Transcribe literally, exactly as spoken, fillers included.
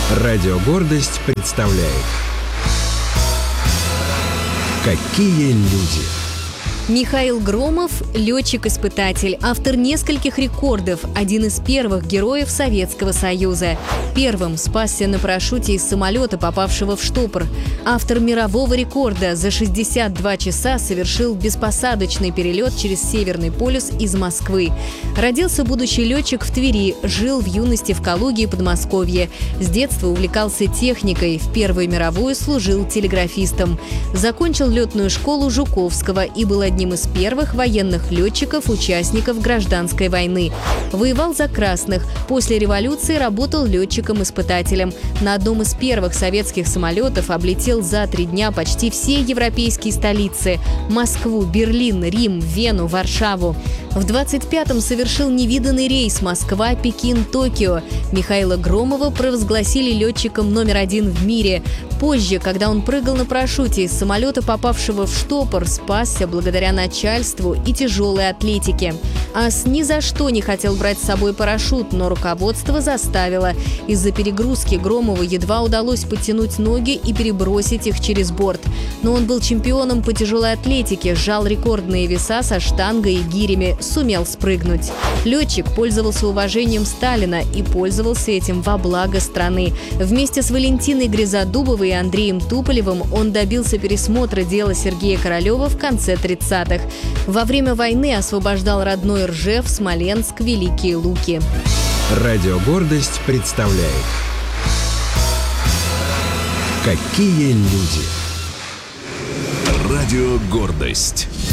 Радио «Гордость» представляет «Какие люди». Михаил Громов – летчик-испытатель, автор нескольких рекордов, один из первых героев Советского Союза. Первым спасся на парашюте из самолета, попавшего в штопор. Автор мирового рекорда за шестьдесят два часа совершил беспосадочный перелет через Северный полюс из Москвы. Родился будущий летчик в Твери, жил в юности в Калуге и Подмосковье. С детства увлекался техникой, в Первую мировую служил телеграфистом. Закончил летную школу Жуковского и был одним из первых военных летчиков, участников гражданской войны. Воевал за красных. После революции работал летчиком-испытателем. На одном из первых советских самолетов облетел за три дня почти все европейские столицы – Москву, Берлин, Рим, Вену, Варшаву. В двадцать пятом совершил невиданный рейс Москва, Пекин, Токио. Михаила Громова провозгласили летчиком номер один в мире. Позже, когда он прыгал на парашюте из самолета, попавшего в штопор, спасся благодаря начальству и тяжелой атлетике. Ас ни за что не хотел брать с собой парашют, но руководство заставило. Из-за перегрузки Громову едва удалось подтянуть ноги и перебросить их через борт. Но он был чемпионом по тяжелой атлетике, сжал рекордные веса со штангой и гирями, сумел спрыгнуть. Летчик пользовался уважением Сталина и пользовался этим во благо страны. Вместе с Валентиной Гризодубовой и Андреем Туполевым он добился пересмотра дела Сергея Королева в конце тридцатых. Во время войны освобождал родной Ржев, Смоленск, Великие Луки. Радио «Гордость» представляет «Какие люди». Радио «Гордость».